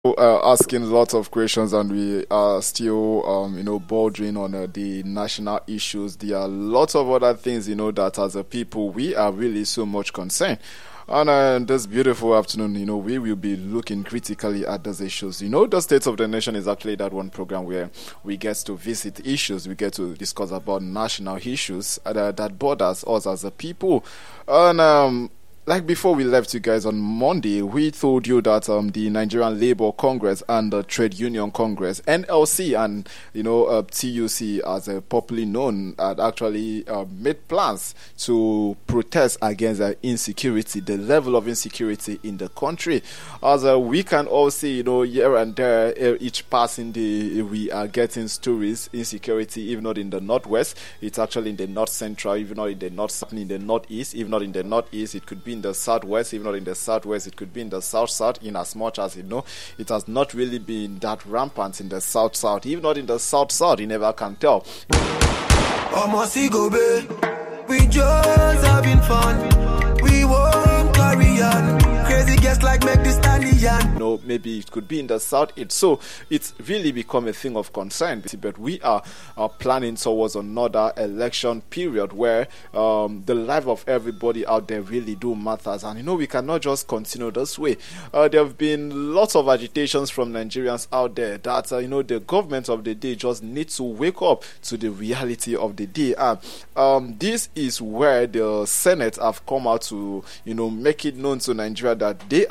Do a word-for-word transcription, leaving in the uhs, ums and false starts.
uh, asking lots of questions, and we are still, um, you know, bordering on uh, the national issues. There are lots of other things, you know, that as a people we are really so much concerned. And uh, this beautiful afternoon, you know, we will be looking critically at those issues. You know, the State of the Nation is actually that one program where we get to visit issues, we get to discuss about national issues uh, that borders us as a people. And um, like before we left you guys on Monday, we told you that um, the Nigerian Labour Congress and the Trade Union Congress, N L C and, you know, uh, T U C as uh, popularly known, had actually uh, made plans to protest against uh, insecurity, the level of insecurity in the country. As uh, we can all see, you know, here and there, uh, each passing day, we are getting stories, insecurity, even not in the northwest, it's actually in the north central, even not in the north, in the northeast, even not in the northeast, it could be in the southwest, even not in the southwest, it could be in the south south, in as much as, you know, it has not really been that rampant in the south south, even not in the south south, you never can tell. We just having fun, we won't carry on. Crazy guests like make this stallion. You know, maybe it could be in the south. It so it's really become a thing of concern. But we are, are planning towards another election period where um, the life of everybody out there really do matters. And you know, we cannot just continue this way. Uh, there have been lots of agitations from Nigerians out there that uh, you know, the government of the day just needs to wake up to the reality of the day. And um, this is where the Senate have come out to, you know, make it known to Nigeria that they